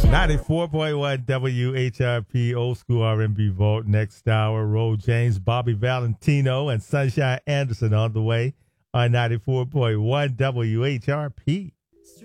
94.1 WHRP, old school R&B vault. Next hour, Ro James, Bobby Valentino, and Sunshine Anderson on the way on 94.1 WHRP.